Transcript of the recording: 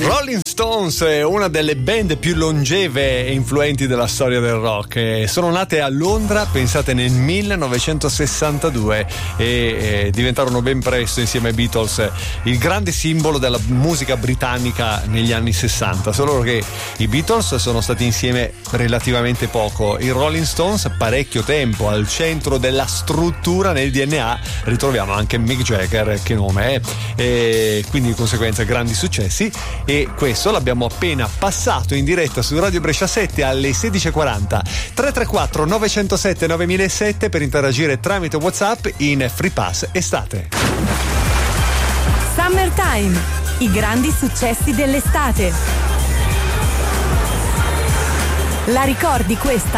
Rolling Stones, una delle band più longeve e influenti della storia del rock. Sono nate a Londra, pensate, nel 1962 e diventarono ben presto, insieme ai Beatles, il grande simbolo della musica britannica negli anni 60. Solo che i Beatles sono stati insieme relativamente poco, i Rolling Stones parecchio tempo. Al centro della struttura, nel DNA, ritroviamo anche Mick Jagger, che nome è, e quindi di conseguenza grandi successi. E questo l'abbiamo appena passato in diretta su Radio Brescia 7 alle 16:40. 334 907 9007 per interagire tramite WhatsApp in Free Pass estate. Summertime, i grandi successi dell'estate. La ricordi questa?